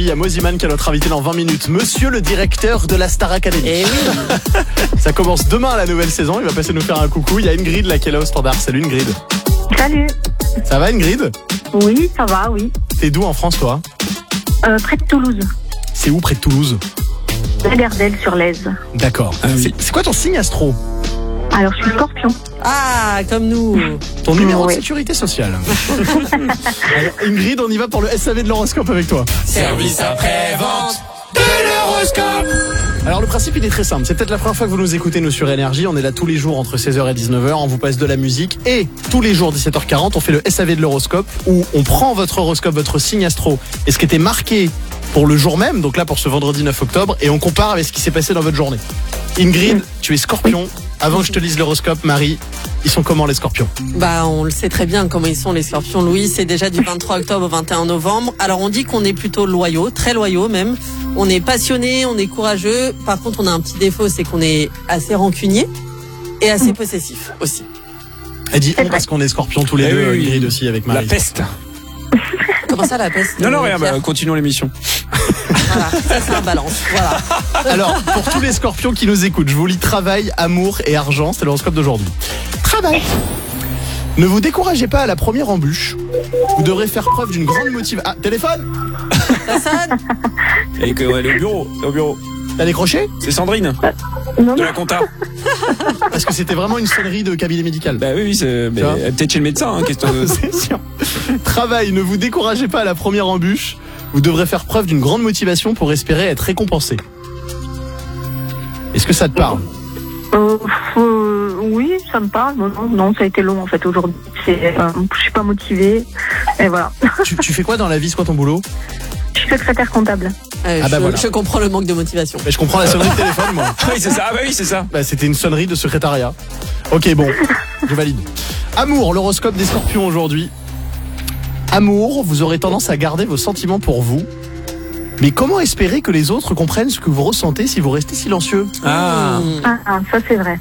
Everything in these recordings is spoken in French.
Il y a Moziman qui est notre invité dans 20 minutes. Monsieur le directeur de la Star Academy. Eh oui. Ça commence demain la nouvelle saison. Il va passer nous faire un coucou. Il y a Ingrid là qui est là au standard. Salut Ingrid. Salut. Ça va Ingrid? Oui, ça va, oui. T'es d'où en France toi? Près de Toulouse. C'est où près de Toulouse? Lagardelle-sur-Lèze. D'accord. C'est quoi ton signe astro? Alors, je suis scorpion. Ah, comme nous. Ton numéro de Oui. sécurité sociale. Alors, Ingrid, on y va pour le SAV de l'horoscope avec toi. Service après-vente de l'horoscope. Alors le principe il est très simple, c'est peut-être la première fois que vous nous écoutez nous sur Énergie, on est là tous les jours entre 16h et 19h, on vous passe de la musique et tous les jours 17h40 on fait le SAV de l'horoscope où on prend votre horoscope, votre signe astro et ce qui était marqué pour le jour même, donc là pour ce vendredi 9 octobre et on compare avec ce qui s'est passé dans votre journée. Ingrid, tu es scorpion, avant que je te lise l'horoscope, Marie, ils sont comment les scorpions? Bah, on le sait très bien comment ils sont les scorpions, Louis. C'est déjà du 23 octobre au 21 novembre. Alors, on dit qu'on est plutôt loyaux, très loyaux même. On est passionnés, on est courageux. Par contre, on a un petit défaut, c'est qu'on est assez rancunier et assez possessif aussi. Elle dit on parce qu'on est scorpion tous les deux, oui. Ingrid aussi avec La Marie. peste. Comment ça, la peste? Non, rien, Pierre continuons l'émission. Voilà, ça c'est un balance. Voilà. Alors, pour tous les scorpions qui nous écoutent, je vous lis travail, amour et argent, c'est l'horoscope d'aujourd'hui. Travail. Ne vous découragez pas à la première embûche. Vous devrez faire preuve d'une grande motivation. Ah, téléphone? Ça sonne. Et que, ouais, au bureau. T'as décroché? C'est Sandrine, Non, de non. la compta. Parce que c'était vraiment une sonnerie de cabinet médical. Bah oui, c'est Tu vois peut-être chez le médecin, hein, question de... C'est sûr. Travail, ne vous découragez pas à la première embûche. Vous devrez faire preuve d'une grande motivation pour espérer être récompensé. Est-ce que ça te parle? Oui, ça me parle. Non, ça a été long en fait aujourd'hui. Je suis pas motivée. Et voilà. Tu fais quoi dans la vie? C'est quoi ton boulot? Je suis secrétaire comptable. Ah bah voilà. Je comprends le manque de motivation. Je comprends la sonnerie de téléphone, moi. Oui, c'est ça, oui, c'est ça. C'était une sonnerie de secrétariat. Ok, bon, je valide. Amour, l'horoscope des scorpions aujourd'hui. Amour, vous aurez tendance à garder vos sentiments pour vous. Mais comment espérer que les autres comprennent ce que vous ressentez si vous restez silencieux? Ah. Ça c'est vrai.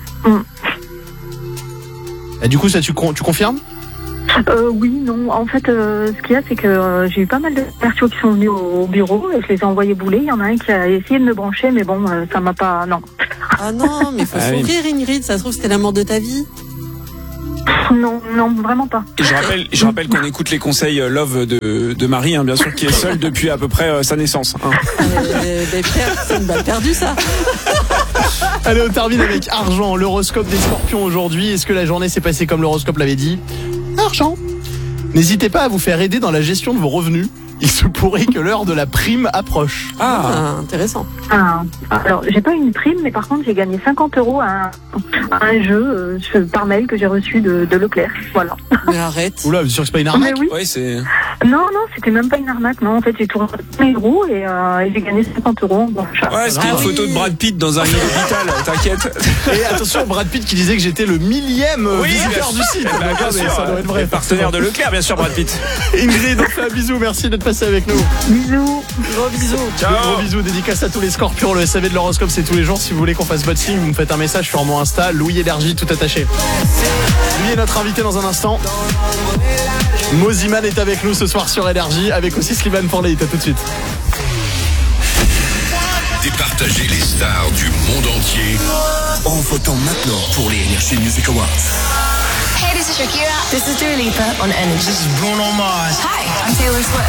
Et du coup, ça, tu confirmes? Oui, non. En fait, ce qu'il y a, c'est que j'ai eu pas mal de commerciaux qui sont venus au bureau et je les ai envoyés bouler. Il y en a un qui a essayé de me brancher, mais bon, ça m'a pas... Non. Ah non, mais faut Ah oui. sourire, Ingrid. Ça se trouve, c'était l'amour de ta vie. Non, vraiment pas. Et je rappelle qu'on écoute les conseils Love de Marie, hein, bien sûr, qui est seule depuis à peu près sa naissance. Hein. Pierre, c'est une balle perdue, ça. Allez, on termine avec argent, l'horoscope des scorpions aujourd'hui. Est-ce que la journée s'est passée comme l'horoscope l'avait dit? Argent. N'hésitez pas à vous faire aider dans la gestion de vos revenus. Il se pourrait que l'heure de la prime approche. Ah. Intéressant. Alors, j'ai pas eu une prime, mais par contre, j'ai gagné 50 € à un jeu par mail que j'ai reçu de Leclerc. Voilà. Mais arrête. Oula, vous êtes sûr que c'est pas une arnaque? Mais oui. Ouais, c'est... Non, c'était même pas une arnaque. Non, en fait, j'ai tourné 1000 € et j'ai gagné 50 € en achat. Ouais, c'était une photo de Brad Pitt dans un lit d'hôpital, t'inquiète. Et attention, Brad Pitt qui disait que j'étais le 1000e visiteur du site. Bah, bien Mais sûr, ça doit être vrai. partenaire de Leclerc, bien sûr, Brad Pitt. Ingrid, on fait un bisou, merci d'être passé avec nous. Bisous. Gros bisous. Gros bisous, dédicace à tous les scorpions. Le SAV de l'horoscope, c'est tous les jours. Si vous voulez qu'on fasse votre signe, vous me faites un message sur mon Insta, Louis Énergie, tout attaché. Lui est notre invité dans un instant. Moziman est avec nous ce soir sur Énergie, avec aussi Slimane pour Late. À tout de suite. Départager les stars du monde entier en votant maintenant pour les Energy Music Awards. Hey, this is Shakira. This is Dua Lipa on Energy. This is Bruno Mars. Hi, I'm Taylor Swift.